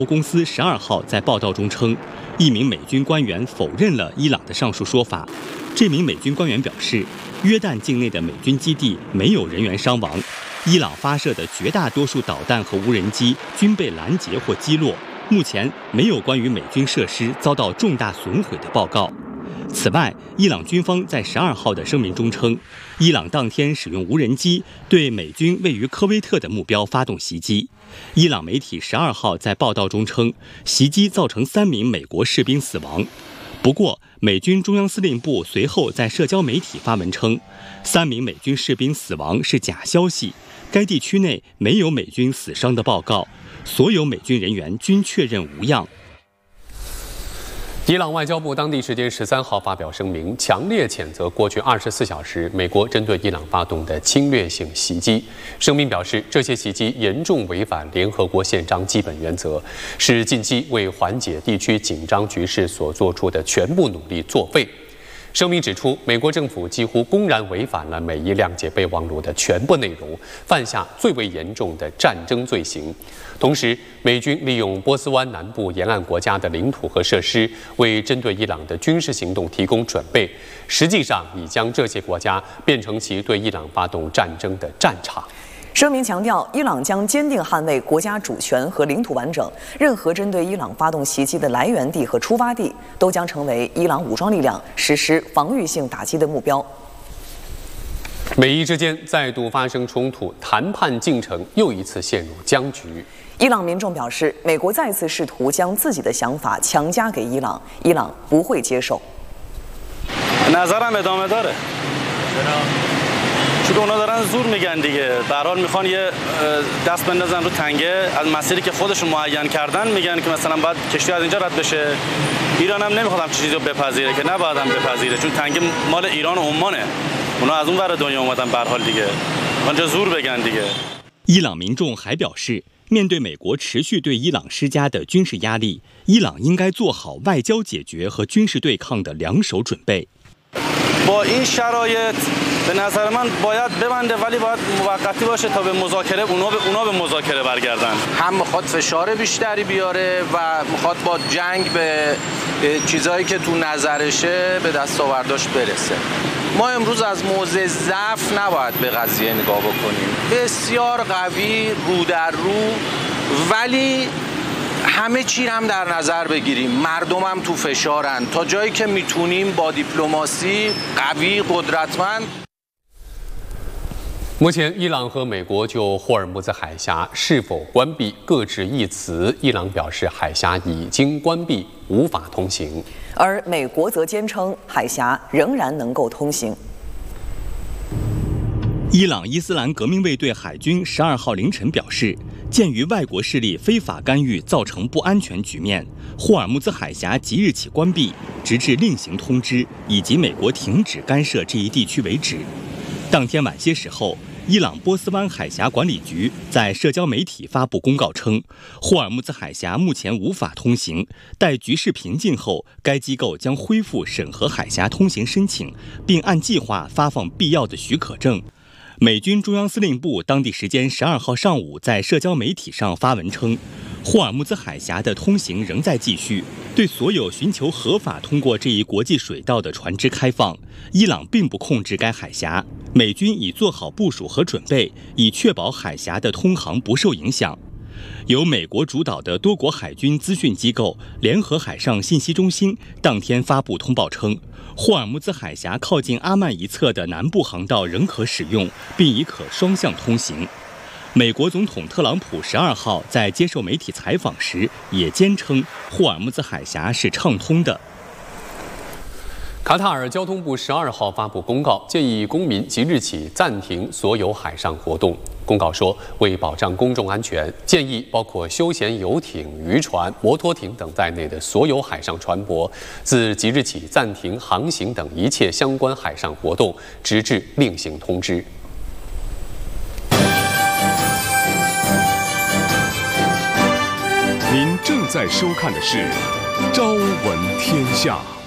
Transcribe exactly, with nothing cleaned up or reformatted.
公司十二号在报道中称，一名美军官员否认了伊朗的上述说法。这名美军官员表示，约旦境内的美军基地没有人员伤亡，伊朗发射的绝大多数导弹和无人机均被拦截或击落。目前没有关于美军设施遭到重大损毁的报告。此外，伊朗军方在十二号的声明中称，伊朗当天使用无人机对美军位于科威特的目标发动袭击。伊朗媒体十二号在报道中称，袭击造成三名美国士兵死亡。不过，美军中央司令部随后在社交媒体发文称，三名美军士兵死亡是假消息，该地区内没有美军死伤的报告，所有美军人员均确认无恙。 伊朗外交部当地时间十三号发表声明，强烈谴责过去二十四小时美国针对伊朗发动的侵略性袭击。声明表示，这些袭击严重违反联合国宪章基本原则，是近期为缓解地区紧张局势所做出的全部努力作废。声明指出，美国政府几乎公然违反了美伊谅解备忘录的全部内容，犯下最为严重的战争罪行。同时，美军利用波斯湾南部沿岸国家的领土和设施，为针对伊朗的军事行动提供准备，实际上已将这些国家变成其对伊朗发动战争的战场。 声明强调，伊朗将坚定捍卫国家主权和领土完整，任何针对伊朗发动袭击的来源地和出发地都将成为伊朗武装力量实施防御性打击的目标。 美伊之间再度发生冲突，谈判进程又一次陷入僵局。 伊朗民众表示，美国再次试图将自己的想法强加给伊朗，伊朗不会接受。 چون اونا دارن زور میگن دیگه به هر حال میخوان یه دست بندازن رو تنگه از مسیری که خودشون معین کردن میگن که مثلا باید کشتی از اینجا رد بشه ایران هم نمیخواد همچین چیزی رو بپذیره که نباید هم بپذیره چون تنگه مال ایران و عمانه اونا از اون ور دنیا اومدن به هر حال دیگه اونجا زور بگن دیگه。 伊朗民众还表示，面对美国持续对伊朗施加的军事压力，伊朗应该做好外交解决和军事对抗的两手准备。 با این شرایط به نظر من باید ببنده ولی باید موقتی باشه تا به مذاکره اونا به اونا به مذاکره برگردن. هم میخواد فشار بیشتری بیاره و میخواد با جنگ به چیزایی که تو نظرشه به دستاورداش برسه. ما امروز از موضع ضعف نباید به قضیه نگاه بکنیم. بسیار قوی رو در رو ولی همه چی هم در نظر بگیریم مردم هم تو فشارن تا جایی که میتونیم با دیپلماسی قوی قدرتمند。 目前，伊朗和美国就霍尔木兹海峡是否关闭各执一词。伊朗表示，海峡已经关闭，无法通行； 而美国则坚称海峡仍然能够通行。 伊朗伊斯兰革命卫队海军十二号凌晨表示，鉴于外国势力非法干预造成不安全局面，霍尔木兹海峡即日起关闭，直至另行通知以及美国停止干涉这一地区为止。当天晚些时候，伊朗波斯湾海峡管理局在社交媒体发布公告称，霍尔木兹海峡目前无法通行，待局势平静后，该机构将恢复审核海峡通行申请，并按计划发放必要的许可证。美军中央司令部当地时间十二号上午在社交媒体上发文称，霍尔木兹海峡的通行仍在继续，对所有寻求合法通过这一国际水道的船只开放。伊朗并不控制该海峡，美军已做好部署和准备，以确保海峡的通航不受影响。由美国主导的多国海军资讯机构联合海上信息中心当天发布通报称，霍尔木兹海峡靠近阿曼一侧的南部航道仍可使用，并已可双向通行。美国总统特朗普十二号在接受媒体采访时也坚称，霍尔木兹海峡是畅通的。 卡塔尔交通部十二号发布公告，建议公民即日起暂停所有海上活动。公告说，为保障公众安全，建议包括休闲游艇、渔船、摩托艇等在内的所有海上船舶，自即日起暂停航行等一切相关海上活动，直至另行通知。 您正在收看的是《朝闻天下》。